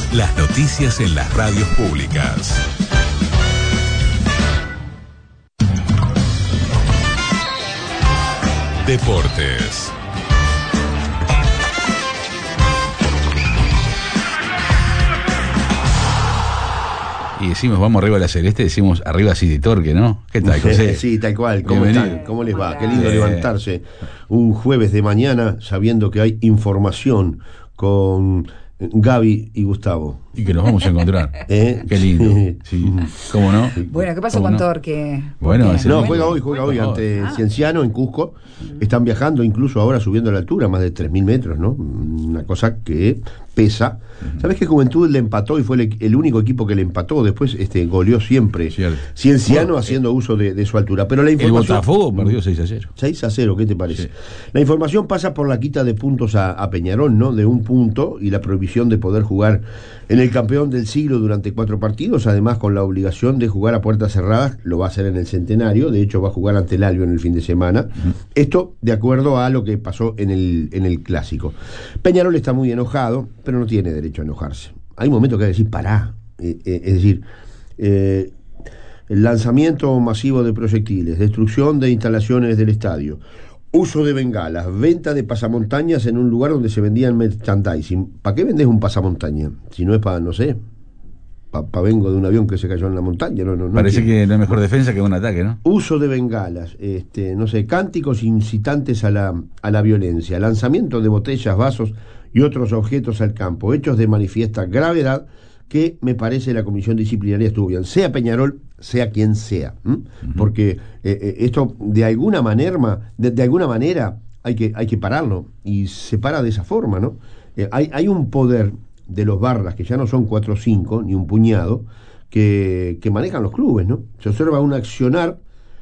Las noticias en las radios públicas. Deportes. Y decimos vamos arriba a la Celeste, decimos arriba City Torque, ¿no? ¿Qué tal, José? Sí, tal cual. ¿Cómo están? ¿Cómo les va? Qué lindo levantarse un jueves de mañana sabiendo que hay información con Gaby y Gustavo. Y que nos vamos a encontrar. Qué lindo. Sí. ¿Cómo no? Bueno, ¿qué pasó con Torque? Bueno, no, juega hoy ante Cienciano en Cusco. Están viajando incluso ahora subiendo a la altura, más de 3.000 metros, ¿no? Una cosa que pesa. ¿Sabés que Juventud le empató y fue el único equipo que le empató? Después goleó siempre. Cierto. Cienciano haciendo uso de su altura. Pero la información, el Botafogo perdió 6-0. 6-0, ¿qué te parece? Sí. La información pasa por la quita de puntos a Peñarol, ¿no? De un punto y la prohibición de poder jugar en el campeón del siglo durante 4 partidos, además con la obligación de jugar a puertas cerradas. Lo va a hacer en el Centenario, de hecho va a jugar ante el Albion el fin de semana. Esto de acuerdo a lo que pasó en el Clásico. Peñarol está muy enojado, pero no tiene derecho a enojarse. Hay momentos que hay que decir pará, es decir, el lanzamiento masivo de proyectiles, destrucción de instalaciones del estadio, uso de bengalas, venta de pasamontañas en un lugar donde se vendían merchandising. ¿Para qué vendés un pasamontaña? Si no es para, no sé, para vengo de un avión que se cayó en la montaña. No parece que no es mejor defensa que un ataque, ¿no? Uso de bengalas, no sé, cánticos incitantes a la violencia, lanzamiento de botellas, vasos y otros objetos al campo, hechos de manifiesta gravedad que me parece la comisión disciplinaria estuvo bien, sea Peñarol, sea quien sea, porque esto de alguna manera hay que pararlo, y se para de esa forma, ¿no? Hay un poder de los barras, que ya no son 4 o 5, ni un puñado, que manejan los clubes, ¿no? Se observa un accionar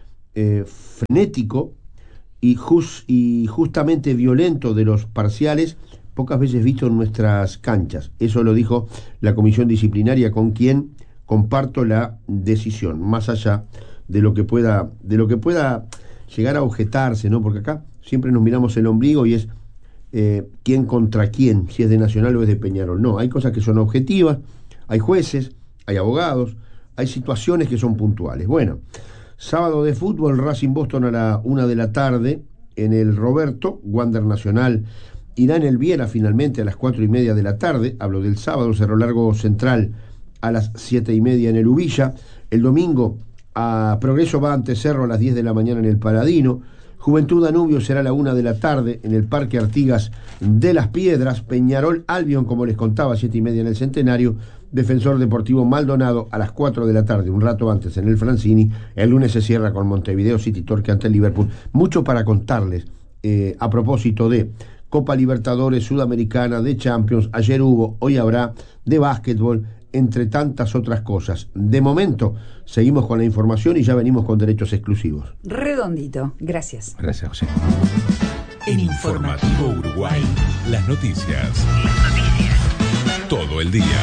frenético y justamente violento de los parciales, pocas veces visto en nuestras canchas. Eso lo dijo la comisión disciplinaria, con quien comparto la decisión, más allá de lo que pueda llegar a objetarse, ¿no? Porque acá siempre nos miramos el ombligo y es quién contra quién, si es de Nacional o es de Peñarol. No, hay cosas que son objetivas, hay jueces, hay abogados, hay situaciones que son puntuales. Bueno, sábado de fútbol, Racing Boston a la 1 de la tarde en el Roberto, Wander Nacional irá en el Viera finalmente a las 4:30 de la tarde. Hablo del sábado, Cerro Largo Central a las 7:30 en el Ubilla. El domingo a Progreso va ante Cerro a las 10 de la mañana en el Paladino. Juventud Danubio será a la 1 de la tarde en el Parque Artigas de las Piedras. Peñarol Albion, como les contaba, 7:30 en el Centenario. Defensor Deportivo Maldonado a las 4 de la tarde, un rato antes en el Francini. El lunes se cierra con Montevideo City Torque ante el Liverpool. Mucho para contarles a propósito de Copa Libertadores, Sudamericana, de Champions. Ayer hubo, hoy habrá, de básquetbol, entre tantas otras cosas. De momento, seguimos con la información y ya venimos con derechos exclusivos. Redondito. Gracias. Gracias, José. En Informativo Uruguay, las noticias. Todo el día.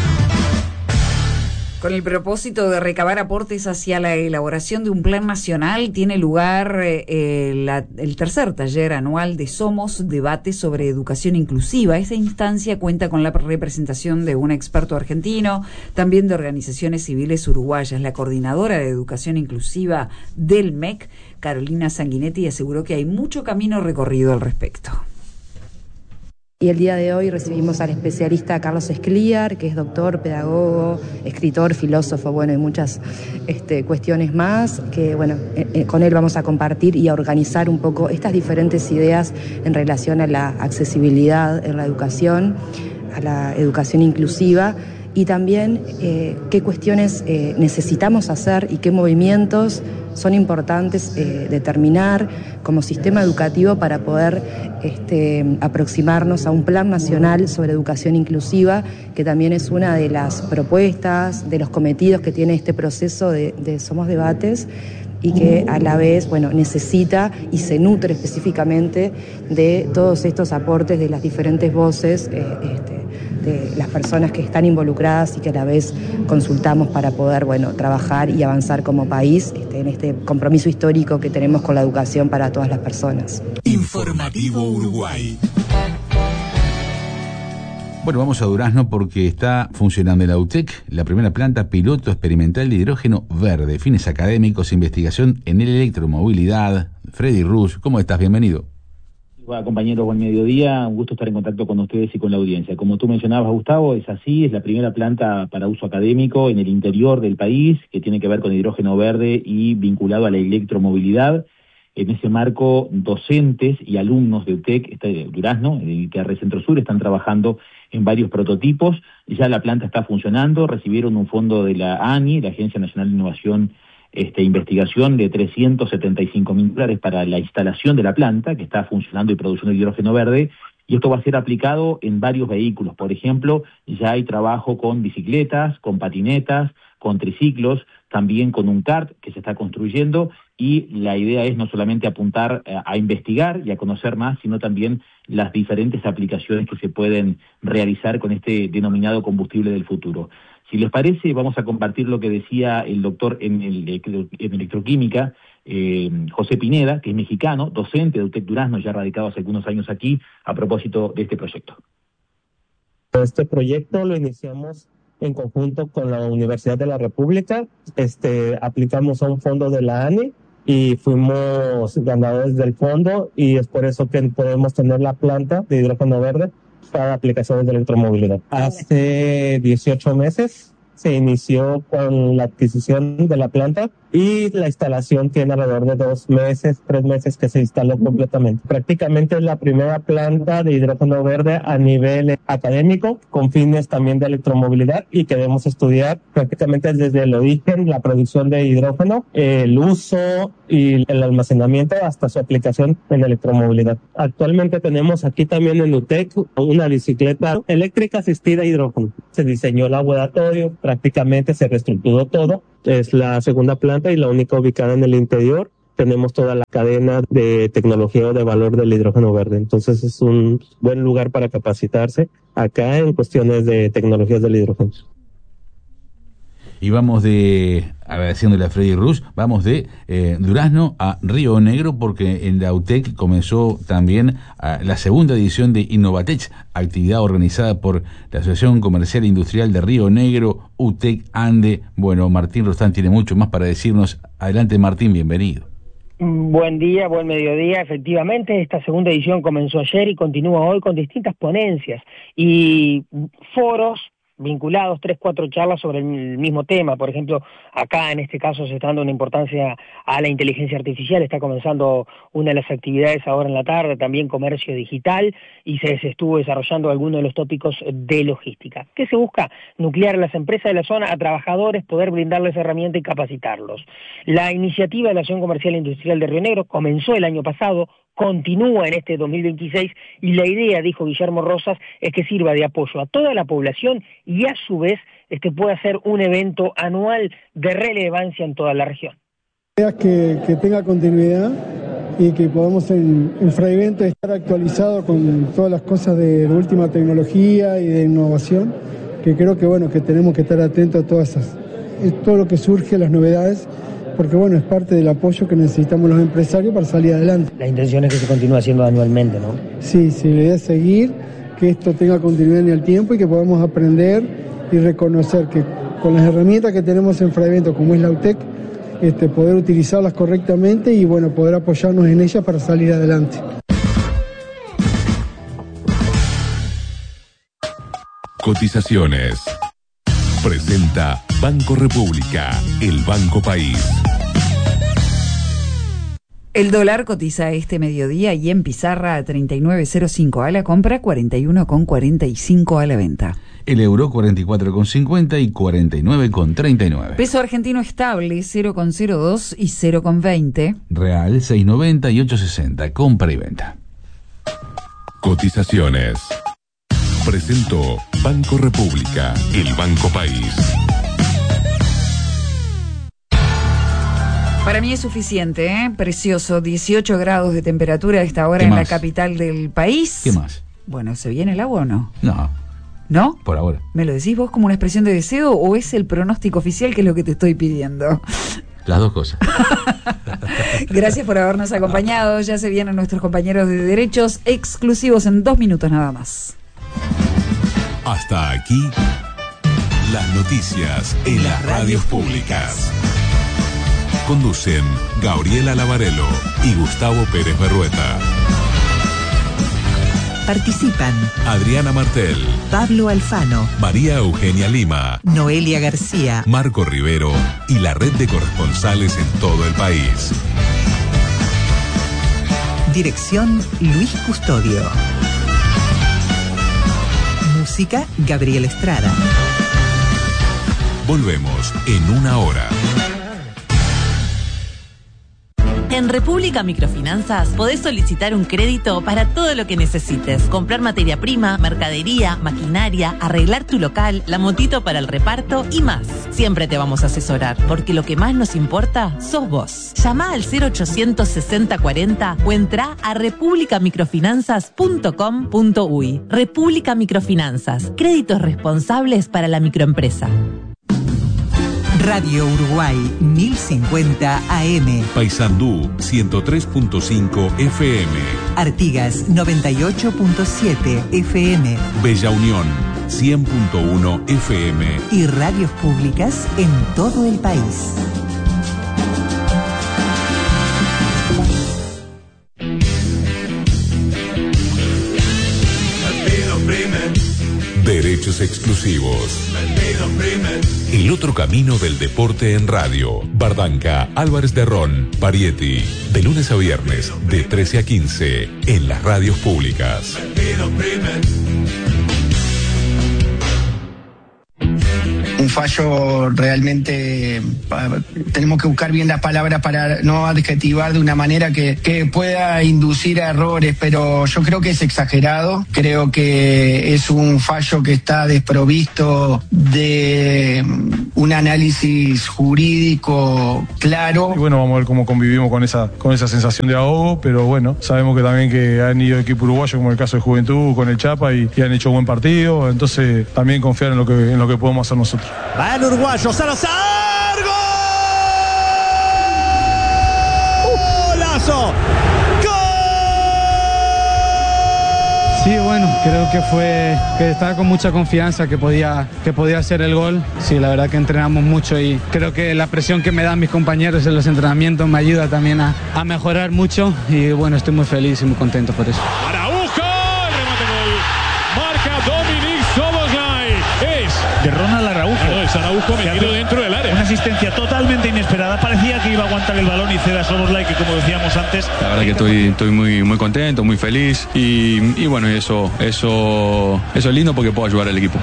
Con el propósito de recabar aportes hacia la elaboración de un plan nacional, tiene lugar el tercer taller anual de Somos, debate sobre educación inclusiva. Esta instancia cuenta con la representación de un experto argentino, también de organizaciones civiles uruguayas. La coordinadora de educación inclusiva del MEC, Carolina Sanguinetti, aseguró que hay mucho camino recorrido al respecto. Y el día de hoy recibimos al especialista Carlos Escliar, que es doctor, pedagogo, escritor, filósofo, bueno, y muchas cuestiones más, que bueno, con él vamos a compartir y a organizar un poco estas diferentes ideas en relación a la accesibilidad en la educación, a la educación inclusiva, y también qué cuestiones necesitamos hacer y qué movimientos son importantes determinar como sistema educativo para poder aproximarnos a un plan nacional sobre educación inclusiva, que también es una de las propuestas, de los cometidos que tiene este proceso de Somos Debates, y que a la vez, bueno, necesita y se nutre específicamente de todos estos aportes de las diferentes voces de las personas que están involucradas y que a la vez consultamos para poder, bueno, trabajar y avanzar como país en este compromiso histórico que tenemos con la educación para todas las personas. Informativo Uruguay. Bueno, vamos a Durazno porque está funcionando en la UTEC, la primera planta piloto experimental de hidrógeno verde, fines académicos, investigación en electromovilidad. Freddy Rus, ¿cómo estás? Bienvenido. Hola, compañero, buen mediodía. Un gusto estar en contacto con ustedes y con la audiencia. Como tú mencionabas, Gustavo, es así, es la primera planta para uso académico en el interior del país que tiene que ver con hidrógeno verde y vinculado a la electromovilidad. En ese marco, docentes y alumnos de UTEC, de Durazno, de ITR Centro Sur, están trabajando en varios prototipos. Ya la planta está funcionando, recibieron un fondo de la ANI, la Agencia Nacional de Innovación e Investigación, de $375.000 para la instalación de la planta, que está funcionando y produciendo hidrógeno verde, y esto va a ser aplicado en varios vehículos. Por ejemplo, ya hay trabajo con bicicletas, con patinetas, con triciclos, también con un kart que se está construyendo, y la idea es no solamente apuntar a investigar y a conocer más, sino también las diferentes aplicaciones que se pueden realizar con este denominado combustible del futuro. Si les parece, vamos a compartir lo que decía el doctor en electroquímica, José Pineda, que es mexicano, docente de UTEC Durazno, ya radicado hace algunos años aquí, a propósito de este proyecto. Este proyecto lo iniciamos en conjunto con la Universidad de la República. Aplicamos a un fondo de la ANI y fuimos ganadores del fondo, y es por eso que podemos tener la planta de hidrógeno verde para aplicaciones de electromovilidad. Hace 18 meses se inició con la adquisición de la planta, y la instalación tiene alrededor de 2 meses, 3 meses que se instaló completamente. Prácticamente es la primera planta de hidrógeno verde a nivel académico, con fines también de electromovilidad, y queremos estudiar prácticamente desde el origen, la producción de hidrógeno, el uso y el almacenamiento hasta su aplicación en electromovilidad. Actualmente tenemos aquí también en UTEC una bicicleta eléctrica asistida a hidrógeno. Se diseñó el laboratorio, prácticamente se reestructuró todo. Es la segunda planta y la única ubicada en el interior. Tenemos toda la cadena de tecnología o de valor del hidrógeno verde. Entonces es un buen lugar para capacitarse acá en cuestiones de tecnologías del hidrógeno. Y vamos agradeciéndole a Freddy Rus, vamos de Durazno a Río Negro, porque en la UTEC comenzó también la segunda edición de Innovatech, actividad organizada por la Asociación Comercial e Industrial de Río Negro, UTEC Ande. Bueno, Martín Rostán tiene mucho más para decirnos. Adelante, Martín, bienvenido. Buen día, buen mediodía. Efectivamente, esta segunda edición comenzó ayer y continúa hoy con distintas ponencias y foros vinculados, 3-4 charlas sobre el mismo tema. Por ejemplo, acá en este caso se está dando una importancia a la inteligencia artificial, está comenzando una de las actividades ahora en la tarde, también comercio digital, y se estuvo desarrollando algunos de los tópicos de logística. ¿Qué se busca? Nuclear a las empresas de la zona, a trabajadores, poder brindarles herramientas y capacitarlos. La iniciativa de la Asociación Comercial e Industrial de Río Negro comenzó el año pasado, continúa en este 2026, y la idea, dijo Guillermo Rosas, es que sirva de apoyo a toda la población y a su vez pueda ser un evento anual de relevancia en toda la región. Que tenga continuidad y que podamos en Fraivento estar actualizado con todas las cosas de última tecnología y de innovación, que creo que tenemos que estar atentos a todas esas, todo lo que surge, las novedades, porque es parte del apoyo que necesitamos los empresarios para salir adelante. La intención es que se continúe haciendo anualmente, ¿no? Sí, la idea es seguir, que esto tenga continuidad en el tiempo y que podamos aprender y reconocer que con las herramientas que tenemos en Fraivento, como es la UTEC, poder utilizarlas correctamente y poder apoyarnos en ellas para salir adelante. Cotizaciones. Presenta Banco República, el Banco País. El dólar cotiza este mediodía y en pizarra a 39.05 a la compra, 41,45 a la venta. El euro 44,50 y 49,39. Peso argentino estable 0,02 y 0,20. Real 6,90 y 8,60. Compra y venta. Cotizaciones. Presentó Banco República, el Banco País. Para mí es suficiente, precioso, 18 grados de temperatura a esta hora en la capital del país. ¿Qué más? Bueno, ¿se viene el agua o no? No. ¿No? Por ahora. ¿Me lo decís vos como una expresión de deseo o es el pronóstico oficial que es lo que te estoy pidiendo? Las dos cosas. Gracias por habernos acompañado. Ya se vienen nuestros compañeros de derechos exclusivos en 2 minutos nada más. Hasta aquí, las noticias en las radios públicas. Conducen Gabriela Lavarello y Gustavo Pérez Berrueta. Participan Adriana Martel, Pablo Alfano, María Eugenia Lima, Noelia García, Marco Rivero y la red de corresponsales en todo el país. Dirección Luis Custodio. Música Gabriel Estrada. Volvemos en una hora. En República Microfinanzas podés solicitar un crédito para todo lo que necesites. Comprar materia prima, mercadería, maquinaria, arreglar tu local, la motito para el reparto y más. Siempre te vamos a asesorar, porque lo que más nos importa sos vos. Llama al 0800 60 40 o entra a republicamicrofinanzas.com.uy. República Microfinanzas. Créditos responsables para la microempresa. Radio Uruguay 1050 AM. Paysandú 103.5 FM. Artigas 98.7 FM. Bella Unión 100.1 FM. Y radios públicas en todo el país. Derechos exclusivos. El otro camino del deporte en radio. Bardanca, Álvarez de Ron, Parietti. De lunes a viernes, de 13 a 15, en las radios públicas. Un fallo realmente, tenemos que buscar bien las palabras para no adjetivar de una manera que pueda inducir a errores, pero yo creo que es exagerado, creo que es un fallo que está desprovisto de un análisis jurídico claro. Y bueno, vamos a ver cómo convivimos con esa sensación de ahogo, pero bueno, sabemos que también que han ido equipos uruguayos, como el caso de Juventud, con el Chapa, y han hecho buen partido, entonces también confiar en lo que podemos hacer nosotros. Va el uruguayo, Salazar, ¡golazo! Sí, bueno, creo que estaba con mucha confianza que podía hacer el gol. Sí, la verdad que entrenamos mucho y creo que la presión que me dan mis compañeros en los entrenamientos me ayuda también a mejorar mucho y bueno, estoy muy feliz y muy contento por eso. De Ronald Araujo. No, es Araujo metido dentro del área. Una asistencia totalmente inesperada. Parecía que iba a aguantar el balón y ceda a Szoboszlai, que como decíamos antes. La verdad que estoy muy contento, muy feliz y bueno, eso es lindo porque puedo ayudar al equipo.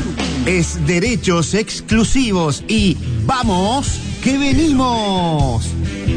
Es derechos exclusivos y ¡vamos que venimos!